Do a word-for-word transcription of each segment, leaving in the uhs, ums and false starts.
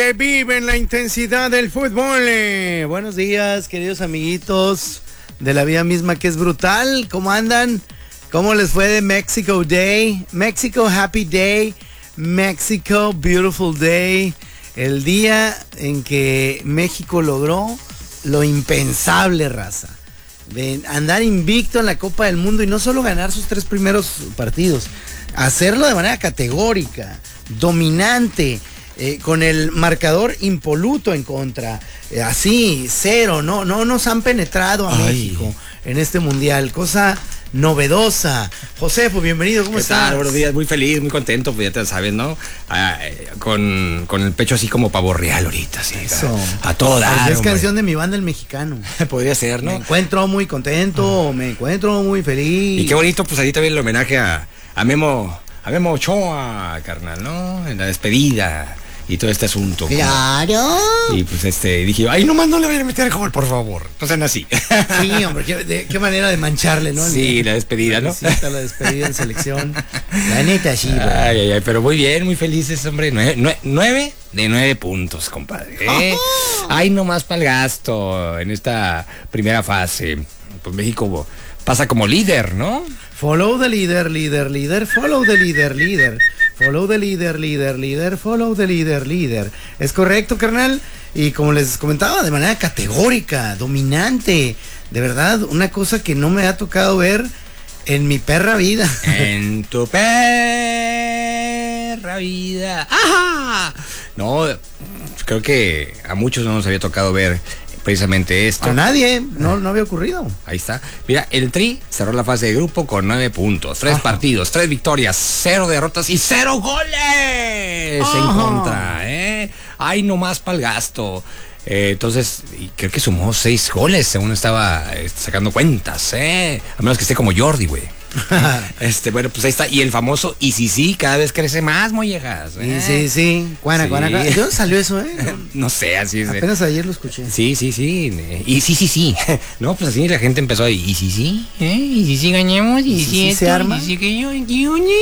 Que viven la intensidad del fútbol. Eh. Buenos días, queridos amiguitos de la vida misma que es brutal. ¿Cómo andan? ¿Cómo les fue de Mexico Day? Mexico Happy Day. Mexico Beautiful Day. El día en que México logró lo impensable, raza. De andar invicto en la Copa del Mundo y no solo ganar sus tres primeros partidos, hacerlo de manera categórica, dominante. Eh, con el marcador impoluto en contra, eh, así, cero, no, no nos han penetrado a Ay. México en este mundial, cosa novedosa. Josefo, bienvenido, ¿cómo ¿Qué estás? Tal? Buenos días, muy feliz, muy contento, pues ya te sabes, ¿no? Ah, eh, con, con el pecho así como pavo real ahorita, sí. Eso. A, a todo dar, Es hombre. canción de mi banda El Mexicano. Podría ser, ¿no? Me encuentro muy contento, ah. me encuentro muy feliz. Y qué bonito, pues ahí también el homenaje a, a Memo, a Memo Ochoa, carnal, ¿no? En la despedida. Y todo este asunto. Claro. Como, y pues este, dije, ay, nomás no le vayan a meter gol, por favor. No sean así. Sí, hombre, qué, de, qué manera de mancharle, ¿no? Sí, la despedida, ¿no? Sí, está la despedida en selección. La neta, sí, güey. Ay, ay, ay, pero muy bien, muy felices, hombre. Nueve, nueve, nueve de nueve puntos, compadre. ¿eh? Oh. Ay, nomás para el gasto en esta primera fase. Pues México pasa como líder, ¿no? Follow the leader, leader, leader, follow the leader, leader. Follow the leader, leader, leader, follow the leader, leader. Es correcto, carnal. Y como les comentaba, de manera categórica, dominante. De verdad, una cosa que no me ha tocado ver en mi perra vida. En tu perra vida. ¡Ajá! No, creo que a muchos no nos había tocado ver precisamente esto. A nadie, no, no había ocurrido. Ahí está. Mira, el Tri cerró la fase de grupo con nueve puntos, tres Ajá. partidos, tres victorias, cero derrotas y cero goles Ajá. en contra, ¿eh? Ay, nomás para el gasto. Eh, entonces, creo que sumó seis goles, según estaba eh, sacando cuentas, ¿eh? A menos que esté como Jordi, güey. este, bueno, pues ahí está. Y el famoso y sí, sí, cada vez crece más, mollejas. ¿eh? Sí, sí, sí. Cuana, sí. cuana, cuana. ¿De dónde salió eso, eh? No sé, así es. Apenas ayer lo escuché. Sí, sí, sí. Y sí, sí, sí. No, pues así la gente empezó a y sí, sí, ¿eh? Y sí, sí, ganamos. Y, y sí, sí, se arma. Y sí, que yo, y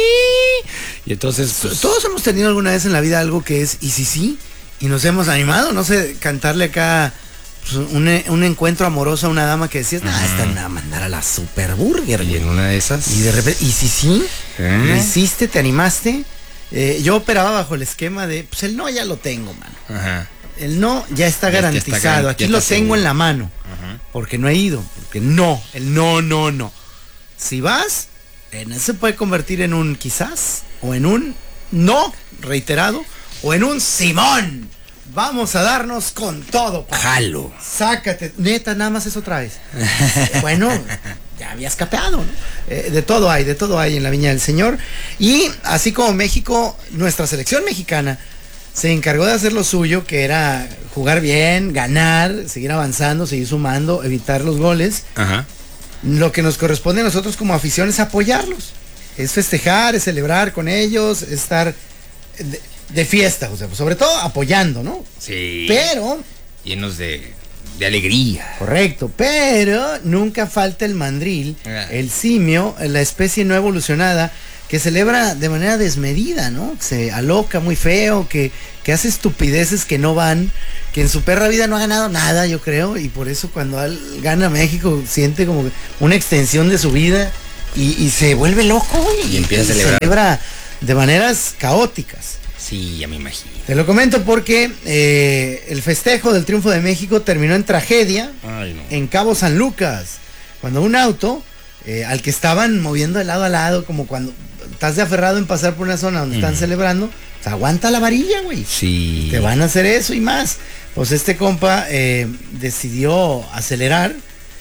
entonces, pues... Todos hemos tenido alguna vez en la vida algo que es y sí, sí. Y nos hemos animado, no sé, cantarle acá pues, un, un encuentro amoroso a una dama que decías, nah, esta me va a mandar a la Super Burger. Y en una de esas. Y de repente, y si sí, ¿Eh? lo hiciste, te animaste. Eh, yo operaba bajo el esquema de, pues el no ya lo tengo, mano. Ajá. El no ya está ya garantizado. Está, aquí lo tengo seguro. En la mano. Ajá. Porque no he ido. Porque no, el no, no, no. Si vas, en eso se puede convertir en un quizás, o en un no reiterado, o en un Simón. Vamos a darnos con todo. Pa. Jalo. Sácate. Neta, nada más eso traes. Bueno, ya habías capeado, ¿no? Eh, de todo hay, de todo hay en la Viña del Señor. Y así como México, nuestra selección mexicana se encargó de hacer lo suyo, que era jugar bien, ganar, seguir avanzando, seguir sumando, evitar los goles. Ajá. Lo que nos corresponde a nosotros como afición es apoyarlos. Es festejar, es celebrar con ellos, es estar... De, de fiesta, o sea, sobre todo apoyando, ¿no? Sí. Pero... llenos de, de alegría. Correcto, pero nunca falta el mandril, ah. el simio, la especie no evolucionada, que celebra de manera desmedida, ¿no? Que se aloca muy feo, que, que hace estupideces que no van, que en su perra vida no ha ganado nada, yo creo, y por eso cuando él gana México siente como una extensión de su vida y, y se vuelve loco y, y empieza y a celebrar. celebra de maneras caóticas. Sí, ya me imagino. Te lo comento porque eh, el festejo del triunfo de México terminó en tragedia. Ay, no. En Cabo San Lucas, cuando un auto eh, al que estaban moviendo de lado a lado, como cuando estás de aferrado en pasar por una zona donde mm. están celebrando, pues aguanta la varilla, güey. Sí. Te van a hacer eso y más. Pues este compa eh, decidió acelerar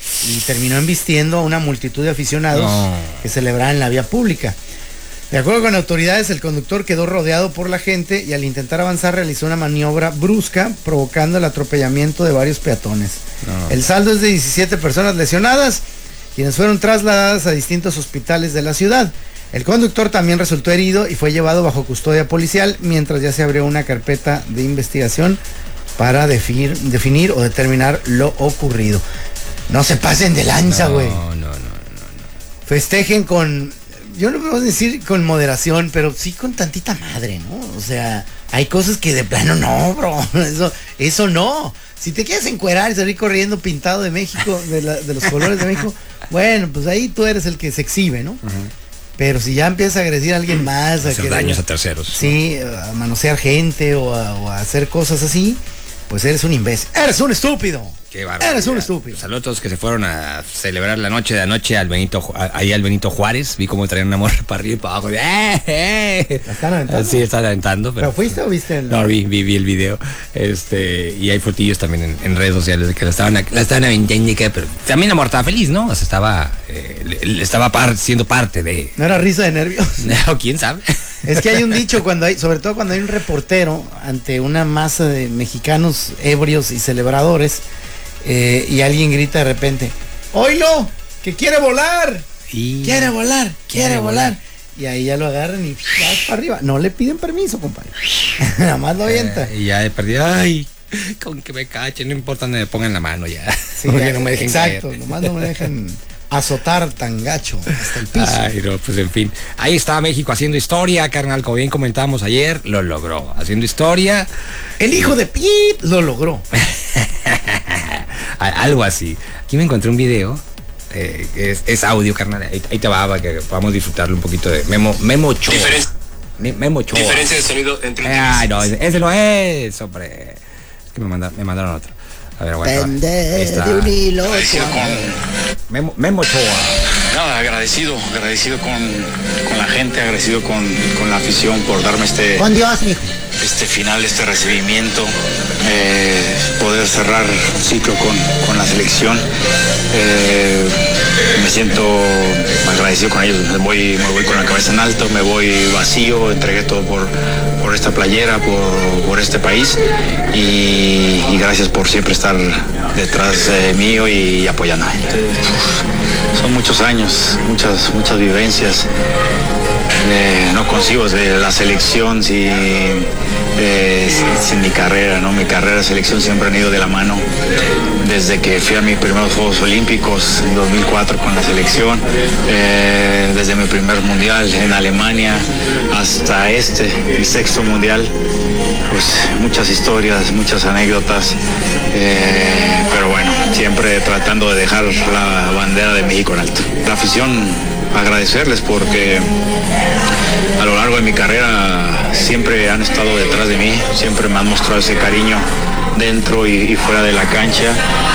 y terminó embistiendo a una multitud de aficionados no. que celebraban en la vía pública. De acuerdo con autoridades, el conductor quedó rodeado por la gente y al intentar avanzar realizó una maniobra brusca, provocando el atropellamiento de varios peatones. No. El saldo es de diecisiete personas lesionadas, quienes fueron trasladadas a distintos hospitales de la ciudad. El conductor también resultó herido y fue llevado bajo custodia policial, mientras ya se abrió una carpeta de investigación para definir, definir o determinar lo ocurrido. No se pasen de lanza, güey. No, no, no, no, no. Festejen con... Yo no puedo decir con moderación, pero sí con tantita madre, ¿no? O sea, hay cosas que de plano no, bro. Eso, eso no. Si te quieres encuerar y salir corriendo pintado de México, de, la, de los colores de México, bueno, pues ahí tú eres el que se exhibe, ¿no? Uh-huh. Pero si ya empiezas a agredir a alguien más, a hacer a daños a terceros. Sí, a manosear gente o a, o a hacer cosas así, pues eres un imbécil. ¡Eres un estúpido! Qué bárbaro. Eres un estúpido. Saludos a todos que se fueron a celebrar la noche de anoche al Benito, ahí al Benito Juárez. Vi cómo traían una morra para arriba y para abajo. ¡Eh, eh! ¿La están aventando? Sí, están aventando. ¿Pero, ¿Pero fuiste o viste el...? No, vi, vi, vi el video. Este, y hay fotillos también en, en redes sociales de que la estaban, la estaban aventando, pero también la morra estaba feliz, ¿no? O sea, estaba, eh, estaba par, siendo parte de... ¿No era risa de nervios? No, ¿quién sabe? Es que hay un dicho, cuando hay, sobre todo cuando hay un reportero ante una masa de mexicanos ebrios y celebradores, eh, y alguien grita de repente, ¡oílo! ¡Que quiere volar! Y... ¡Quiere volar! ¡Quiere, quiere volar! volar! Y ahí ya lo agarran y vas para arriba. No le piden permiso, compadre. Nada más lo avienta. Eh, y ya he perdido, ay, con que me cachen, no importa donde me pongan la mano ya. Sí, porque no me dejen exacto, caer. Nomás no me dejen azotar tan gacho hasta el piso. Ay, no, pues en fin. Ahí está México haciendo historia, carnal, como bien comentábamos ayer, lo logró. Haciendo historia. El hijo de Pete lo logró. Algo así. Aquí me encontré un video. Eh, es, es audio, carnal. Ahí, ahí te va para que podamos disfrutarlo un poquito de Memo, Memo Ochoa. Diferencia. Memo Ochoa. Diferencia de sonido entre. Ay, no, ese, ese no es, hombre. Es que me, manda, me mandaron otro. A ver, aguanta. De un hilo. Memo, Memo Ochoa. Nada, agradecido, agradecido con, con la gente, agradecido con, con la afición por darme este. Con Dios, mijo. Este final, este recibimiento, eh, poder cerrar un ciclo con, con la selección. Eh, me siento agradecido con ellos. Me voy, me voy con la cabeza en alto, me voy vacío, entregué todo por, por esta playera, por, por este país. Y, y gracias por siempre estar detrás eh, mío y apoyando. Son muchos años, muchas, muchas vivencias. Eh, no consigo de la selección sin, eh, sin, sin mi carrera, ¿no? Mi carrera y selección siempre han ido de la mano. Desde que fui a mis primeros Juegos Olímpicos en dos mil cuatro con la selección, eh, desde mi primer mundial en Alemania hasta este, el sexto mundial, pues muchas historias, muchas anécdotas, eh, pero bueno, siempre tratando de dejar la bandera de México en alto. La afición, agradecerles porque a lo largo de mi carrera siempre han estado detrás de mí, siempre me han mostrado ese cariño dentro y, y fuera de la cancha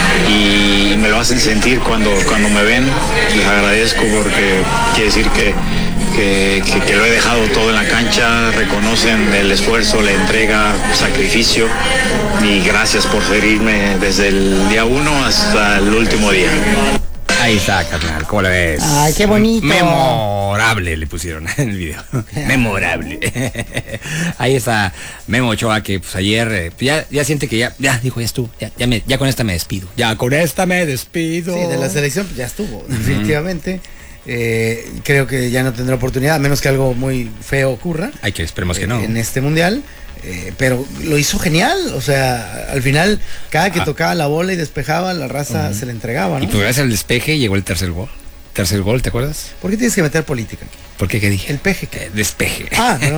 y me lo hacen sentir cuando, cuando me ven. Les agradezco porque quiere decir que, que, que, que lo he dejado todo en la cancha, reconocen el esfuerzo, la entrega, sacrificio y gracias por seguirme desde el día uno hasta el último día. Ahí está, carnal, ¿cómo lo ves? Ay, qué bonito. Memorable le pusieron en el video. Memorable. Ahí está Memo Ochoa, que pues ayer eh, ya, ya siente que ya, ya dijo, ya estuvo, ya, ya, me, ya con esta me despido. Ya con esta me despido. Sí, de la selección pues, ya estuvo, uh-huh. definitivamente. Eh, creo que ya no tendrá oportunidad, a menos que algo muy feo ocurra. Hay que esperemos que no. En este mundial. Eh, pero lo hizo genial, o sea, al final, cada que ah. tocaba la bola y despejaba, la raza uh-huh. se le entregaba, ¿no? Y pues gracias al despeje llegó el tercer gol. Tercer gol, ¿te acuerdas? ¿Por qué tienes que meter política aquí? ¿Por qué? ¿Qué dije? El peje. ¿Qué? Eh, despeje. Ah, no.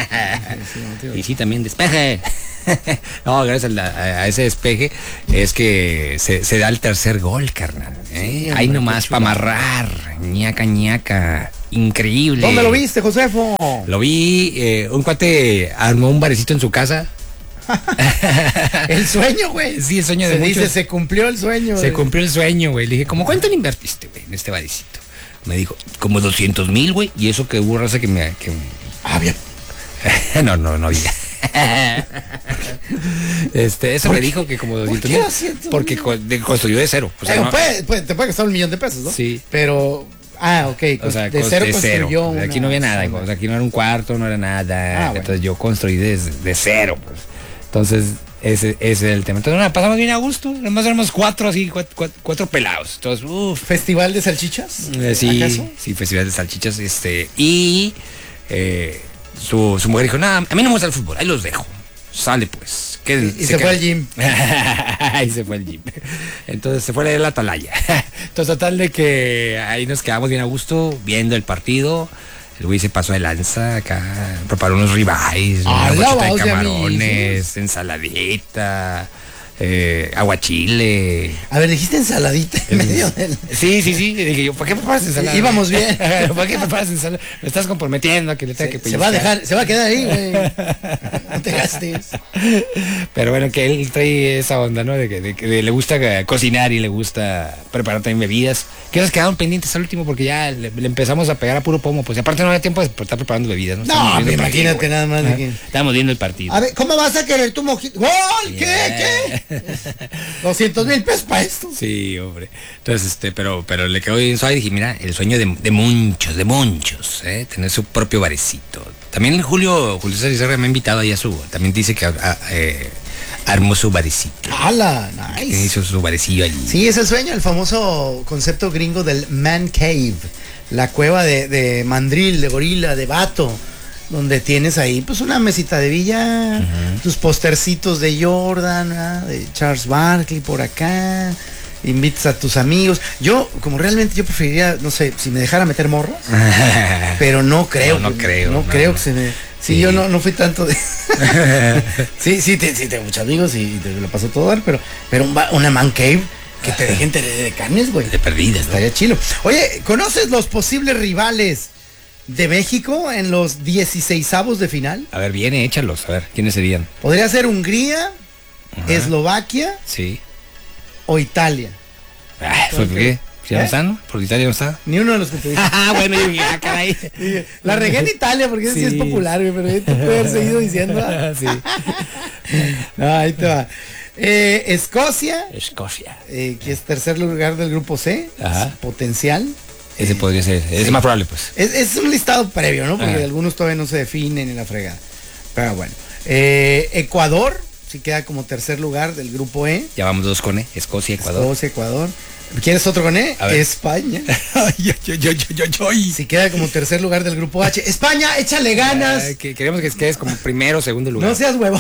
Y sí, también despeje. No, gracias a, a, a ese despeje es que se, se da el tercer gol, carnal. ¿eh? Sí, ahí nomás para amarrar. ñaca, ñaca. Increíble. ¿Dónde lo viste, Josefo? Lo vi, eh, un cuate armó un barecito en su casa. El sueño, güey. Sí, el sueño se de muchos. Dice, se cumplió el sueño. Se güey. cumplió el sueño, güey. Le dije, ¿cómo cuánto le invertiste, güey, en este barecito? Me dijo, como doscientos mil, güey. Y eso que hubo raza que me... Que me... Ah, bien. no, no, no había. este, eso me dijo que como doscientos mil. Porque co de, construyó de cero. O sea, eh, no, puede, puede, te puede costar un millón de pesos, ¿no? Sí. Pero... Ah, ok. O sea, de cero de construyó cero. una Aquí no había nada, o sea, aquí no era un cuarto, no era nada. Ah, entonces bueno. Yo construí desde de cero, pues. Entonces, ese, ese es el tema. Entonces, bueno, pasamos bien a gusto. Además éramos cuatro así, cuatro, cuatro, cuatro pelados. Entonces, uff. ¿Festival de salchichas? Eh, sí, ¿acaso? Sí, festival de salchichas. Este, y eh, su, su mujer dijo, nada, a mí no me gusta el fútbol, ahí los dejo. Sale pues. Y se, se fue al gym. Ahí se fue al gym. Entonces se fue a leer la atalaya. Entonces total de que ahí nos quedamos bien a gusto viendo el partido. El güey se pasó de lanza acá, preparó unos ribeyes, una bochita de camarones, ensaladita, eh, aguachile. A ver, dijiste ensaladita en medio del... Sí, sí, sí. Dije yo, ¿por qué preparas ensalada? Íbamos bien. ¿Por qué preparas ensalada? Me estás comprometiendo a que le tenga que Se, pellizcar. se va a dejar, se va a quedar ahí, güey. No te gastes. Pero bueno, que él trae esa onda, ¿no? De que, de que le gusta cocinar y le gusta preparar también bebidas. Que nos quedaron pendientes al último porque ya le, le empezamos a pegar a puro pomo. Pues y aparte no había tiempo de estar preparando bebidas, ¿no? No, me imagínate nada más. De que... Estábamos viendo el partido. A ver, ¿cómo vas a querer tu mojito? ¡Gol! ¿Qué? Yeah. ¿Qué? doscientos mil pesos para esto. Sí, hombre. Entonces, este, pero, pero le quedó bien suave y dije, mira, el sueño de, de muchos, de muchos, ¿eh? Tener su propio barecito. También Julio, Julio César me ha invitado ahí a su, también dice que a, eh, armó su barecito. ¡Hala! Que Nice. hizo su barecillo allí. Sí, es el sueño, el famoso concepto gringo del man cave. La cueva de, de mandril, de gorila, de vato. Donde tienes ahí pues una mesita de billar, uh-huh. tus postercitos de Jordan, ¿verdad? De Charles Barkley por acá, invitas a tus amigos. Yo, como realmente yo preferiría, no sé, si me dejara meter morros, pero no creo. No, no que, creo. No, no creo que se me... Sí, sí, yo no, no fui tanto de... sí, sí, te, sí, tengo muchos amigos y te lo paso todo dar, pero, pero un, una man cave que te dejen de, de carnes, güey. De perdidas, ¿no? Estaría chilo. Oye, ¿conoces los posibles rivales de México en los dieciseisavos de final? A ver, viene, échalos, a ver, ¿quiénes serían? Podría ser Hungría, ajá. Eslovaquia, sí, o Italia. Ah, ¿por qué? ¿Ya ¿Eh? no están? ¿Por Italia no está? Ni uno de los que te dije. Ah, bueno, yo dije, ah, caray. La regué en Italia porque sí, sí es popular, güey, pero te puede haber seguido diciendo. Sí. No, ahí te va. Eh, Escocia. Escocia. Eh, que es tercer lugar del grupo C. Ajá. Potencial. Ese eh, podría ser, ese sí. Es más probable, pues. Es, es un listado previo, ¿no? Porque ajá. algunos todavía no se definen en la fregada. Pero bueno. Eh, Ecuador, sí queda como tercer lugar del grupo E. Ya vamos dos con E, Escocia, Ecuador. Escocia, Ecuador. ¿Quieres otro con E? España. yo, yo, yo, yo, yo. Si queda como tercer lugar del grupo H. España, échale ganas. Ay, que queremos que quedes como primero o segundo lugar. No seas huevón.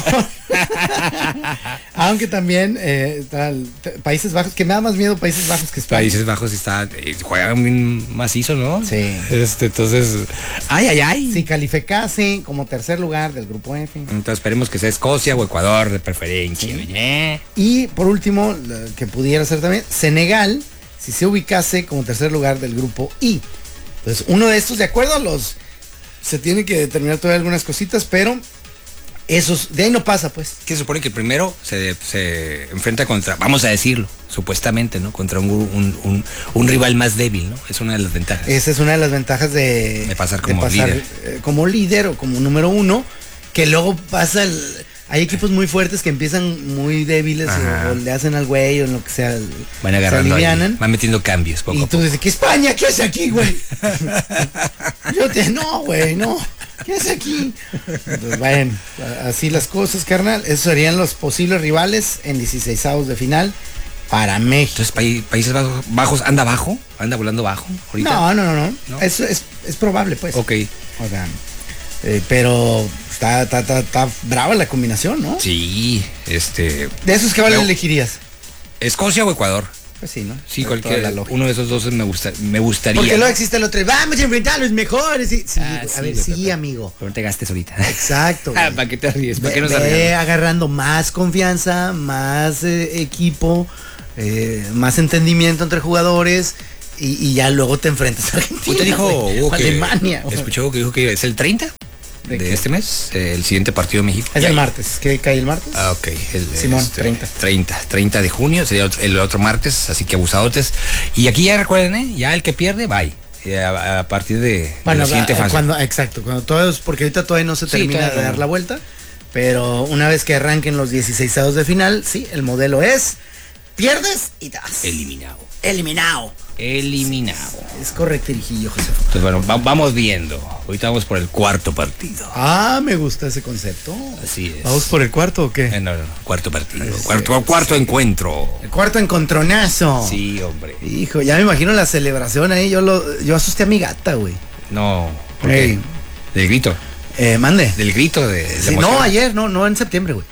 Aunque también eh, está el, Países Bajos, que me da más miedo Países Bajos que España. Países Bajos está, eh, juegan bien macizo, ¿no? Sí. Este, entonces, ay, ay, ay. Si calificase como tercer lugar del grupo F. Entonces esperemos que sea Escocia o Ecuador de preferencia. Sí. ¿Eh? Y por último, que pudiera ser también Senegal, si se ubicase como tercer lugar del grupo I. Entonces, uno de estos, de acuerdo a los... Se tiene que determinar todavía algunas cositas, pero esos, de ahí no pasa, pues. Que se supone que el primero se, se enfrenta contra, vamos a decirlo, supuestamente, ¿no? Contra un, un, un, un rival más débil, ¿no? Es una de las ventajas. Esa es una de las ventajas de... De pasar como de pasar, líder. Eh, como líder o como número uno, que luego pasa el... Hay equipos muy fuertes que empiezan muy débiles o, o le hacen al güey o en lo que sea. Van agarrando ahí, van metiendo cambios poco y a tú dices, ¿qué España? ¿Qué hace aquí, güey? Yo te, no, güey, no. ¿Qué hace aquí? Entonces, bueno, así las cosas, carnal. Esos serían los posibles rivales en dieciseisavos de final para México. Entonces, pa Países Bajos, Bajos anda bajo, anda volando bajo ahorita. No, no, no, no. ¿No? Es, es, es probable, pues. Ok. O sea, eh, pero está, está, está, está brava la combinación, ¿no? Sí, este... ¿De esos que vale pero, elegirías? ¿Escocia o Ecuador? Pues sí, ¿no? Sí, cualquier, uno de esos dos me, gusta, me gustaría. Porque luego existe el otro, vamos a enfrentar a los mejores. Sí, sí, ah, a sí, ver, pero, sí, pero, amigo. Pero no te gastes ahorita. Exacto. Ah, ¿para qué te ríes? ¿Para qué nos ve agarrando más confianza, más eh, equipo, eh, más entendimiento entre jugadores y, y ya luego te enfrentas a Argentina. Usted dijo, Hugo, que, Alemania. Escuchó que dijo que es el treinta de, de este mes, eh, el siguiente partido de México. Es el martes, ¿qué cae el martes? Ah, ok. El, Simón, este, treinta. treinta. treinta de junio, sería el otro, el otro martes, así que abusadotes. Y aquí ya recuerden, ¿eh? Ya el que pierde, bye. A, a partir de, bueno, de la siguiente fase. Cuando, exacto, cuando todos, porque ahorita todavía no se termina sí, de dar no. la vuelta, pero una vez que arranquen los dieciseisavos de final, sí, el modelo es pierdes y das. Eliminado. Eliminado. Eliminado. Es correcto, Hirijillo, José. Entonces, bueno, va, vamos viendo. Ahorita vamos por el cuarto partido. Ah, me gusta ese concepto. Así es. ¿Vamos por el cuarto o qué? Eh, no, no, cuarto partido. Sí, cuarto, cuarto sí. encuentro. El cuarto encontronazo. Sí, hombre. Hijo, ya me imagino la celebración ahí. Yo lo, yo asusté a mi gata, güey. No. ¿Por hey. qué? Del grito. Eh, mande. Del grito de, de sí, no, ayer, no, no en septiembre, güey.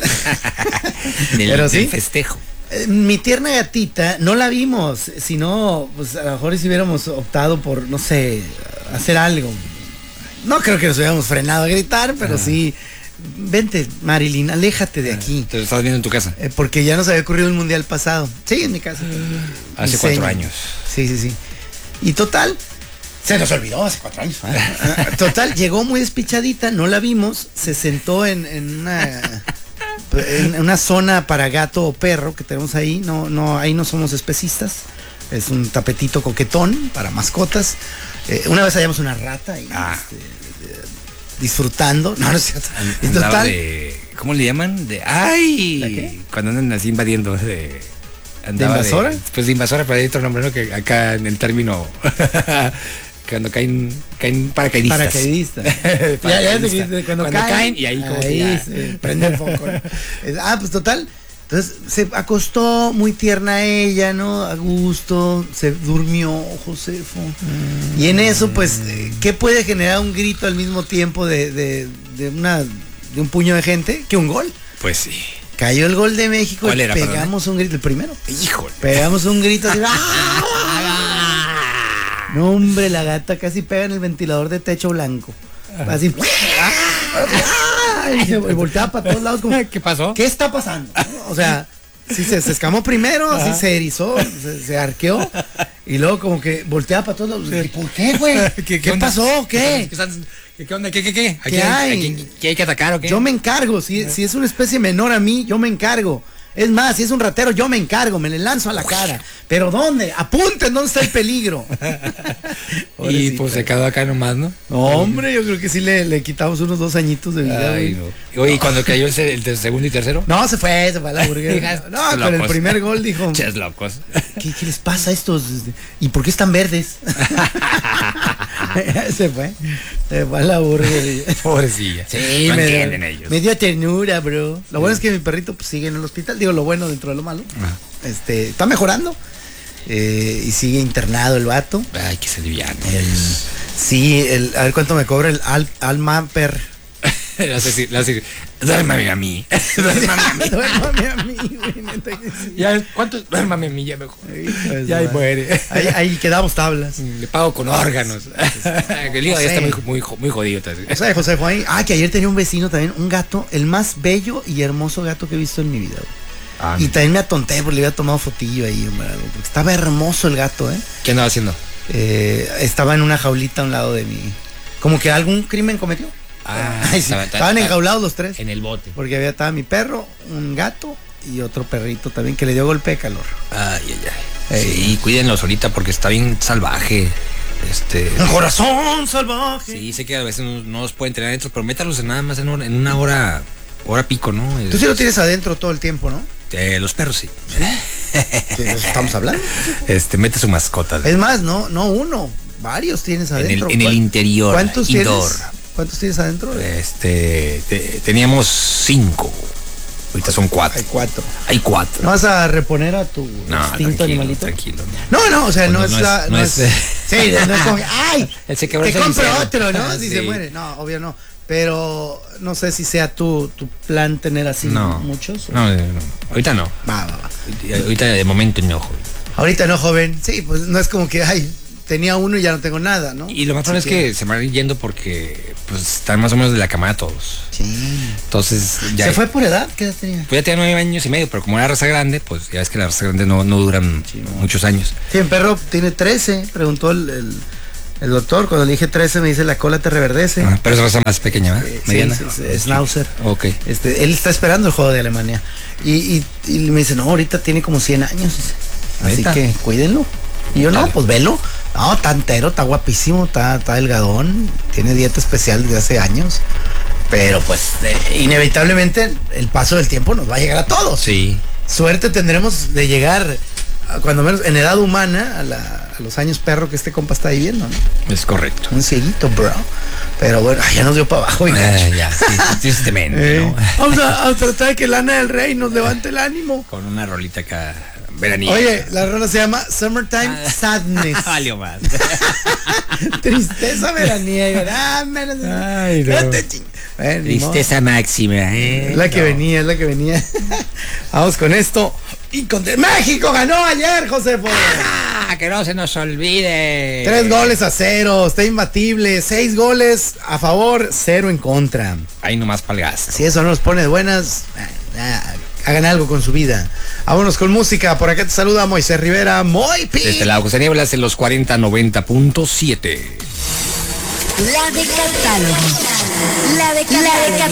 del, Pero sí. Del festejo. Mi tierna gatita no la vimos, sino pues a lo mejor si hubiéramos optado por, no sé, hacer algo, no creo que nos hubiéramos frenado a gritar, pero ah. sí, vente, Marilyn, aléjate de aquí. Te lo estás viendo en tu casa. Eh, porque ya nos había ocurrido el mundial pasado. Sí, en mi casa. Hace cuatro años. Sí, sí, sí. Y total, se nos olvidó hace cuatro años. Total, llegó muy despichadita, no la vimos, se sentó en, en una... en una zona para gato o perro que tenemos ahí, no, no, ahí no somos especistas, es un tapetito coquetón para mascotas. Eh, una vez hallamos una rata y ah. este, de, de, disfrutando, no, no es cierto. Y total, de, ¿cómo le llaman? De ay, ¿de qué? Cuando andan así invadiendo de, ¿de invasora? De, pues de invasora, pero hay otro nombre, ¿no? Que acá en el término cuando caen, caen paracaidistas. Paracaidistas. paracaidistas. Ya, ya, cuando, cuando caen, caen y ahí, ahí como que se prende el foco. Ah, pues total. Entonces se acostó muy tierna ella, ¿no? A gusto, se durmió Josefo. Mm. Y en eso, pues, ¿qué puede generar un grito al mismo tiempo de, de, de una de un puño de gente? Que un gol. Pues sí. Cayó el gol de México. ¿Cuál era, pegamos perdón? un grito, el primero. Híjole. Pegamos un grito así. No, hombre, la gata casi pega en el ventilador de techo blanco. Así. Y se volteaba para todos lados como, ¿qué pasó? ¿Qué está pasando? O sea, sí se, se escamó primero, así se erizó, se, se arqueó y luego como que volteaba para todos lados. ¿Por qué, güey? ¿Qué, ¿Qué pasó? ¿Qué? ¿Qué, ¿Qué onda? ¿Qué, qué, qué? ¿A ¿Qué quién, hay? ¿A quién, ¿Qué hay que atacar o qué? Yo me encargo, si, si es una especie menor a mí, yo me encargo. Es más, si es un ratero, yo me encargo, me le lanzo a la cara. ¿Pero dónde? Apunten dónde está el peligro. Y pues se quedó acá nomás, ¿no? No, hombre, yo creo que sí le, le quitamos unos dos añitos de vida. Ay, no. Oye, ¿y cuando cayó el, el, el segundo y tercero? No, se fue, se fue a la burguesa. No, con locos. El primer gol dijo. Ches locos. ¿Qué, ¿Qué les pasa a estos? ¿Y por qué están verdes? Se fue. Se fue a la burguesa. Pobrecilla. Sí, no me, entienden ellos. Me dio ternura, bro. Lo sí. bueno es que mi perrito pues, sigue en el hospital. Digo, lo bueno dentro de lo malo. Ajá. Este, está mejorando. Eh, y sigue internado el vato. Ay, que se liviano. El, sí, el, a ver cuánto me cobra el Al, Almamper. Duérmame a mí. Duérmame a mí. Duérmame a mí, güey. Ya, ¿cuánto? Duérmame a mí, ya mejor. Pues, ya ahí muere. Ahí, ahí quedamos tablas. Le pago con órganos. El hígado ya está muy, muy, muy jodido. O sea, José Juan, ah, que ayer tenía un vecino también, un gato, el más bello y hermoso gato que he visto en mi vida. Ah, y también me atonté porque le había tomado fotillo ahí, hombre, porque estaba hermoso el gato, ¿eh? ¿Qué andaba haciendo? Eh, estaba en una jaulita a un lado de mí. Como que algún crimen cometió. Ah, Ay, sí. estaba, estaban enjaulados los tres. En el bote. Porque había estaba mi perro, un gato y otro perrito también que le dio golpe de calor. Ay, ay, ay. Ey. Sí, cuídenlos ahorita porque está bien salvaje. Este. ¡Un corazón salvaje! Sí, sé que a veces no, no los pueden tener adentro, pero métalos en nada más en, en una hora, hora pico, ¿no? Tú sí lo tienes adentro todo el tiempo, ¿no? Eh, los perros sí. ¿De eso estamos hablando? Este, mete su mascota. Es más, no, no uno, varios tienes adentro. En el, en el interior. ¿Cuántos indoor. tienes? ¿Cuántos tienes adentro? Este, te, teníamos cinco. Ahorita son cuatro. Hay cuatro. Hay cuatro. ¿No vas a reponer a tu no, instinto animalito? Tranquilo. No, no, o sea, no, no, es no la. Es, no es, es, sí, no es como que, ¡ay! Se te compro otro, ¿no? Ah, si sí. se muere. No, obvio no. Pero no sé si sea tu, tu plan tener así no, muchos. No, no, ahorita no. Va, va, va. Ahorita de momento no, joven. Ahorita no, joven. Sí, pues no es como que, ay, tenía uno y ya no tengo nada, ¿no? Y lo más probable es que se van a ir yendo porque pues están más o menos de la camada todos. Sí. Entonces ya. ¿Se fue por edad? ¿Qué edad tenía? Pues ya tenía nueve años y medio, pero como era raza grande, pues ya ves que la raza grande no, no duran sí, no. muchos años. Sí, el perro tiene trece, preguntó el, el, el doctor. Cuando le dije trece me dice la cola te reverdece. Ah, pero es raza más pequeña, ¿verdad? Eh, Mediana. Sí, sí, sí, Schnauzer. Ok. Este, él está esperando el juego de Alemania. Y, y, y me dice, no, ahorita tiene como cien años. Así ¿Neta? Que cuídenlo. Y yo, no, pues velo. No, está entero, está guapísimo, está, está delgadón. Tiene dieta especial desde hace años. Pero pues, eh, inevitablemente, el paso del tiempo nos va a llegar a todos. Sí. Suerte tendremos de llegar, a, cuando menos en edad humana, a, la, a los años perro que este compa está viviendo, ¿no? Es correcto. Un cieguito, bro. Pero bueno, ya nos dio para abajo. Eh, ya, sí, tristemente, eh, ¿no? Vamos a, a tratar de que Lana del Rey nos levante el ánimo. Con una rolita acá. Veraniega. Oye, la rola se llama Summertime ah, Sadness. Valió más. Tristeza veraniega. Ah, menos. Ay, no. Bueno, Tristeza no. máxima, ¿eh? Es la que no. venía, es la que venía. Vamos con esto. Y con México ganó ayer, Josefo. Ah, que no se nos olvide. Tres goles a cero, está imbatible. Seis goles a favor, cero en contra. Ahí nomás para el gasto. Si eso no los pone de buenas, eh, hagan algo con su vida. Vámonos con música. Por acá te saluda Moisés Rivera. Muy pi. De este lado, José Nieblas en los cuarenta noventa punto siete. La de catálogo. La de catálogo.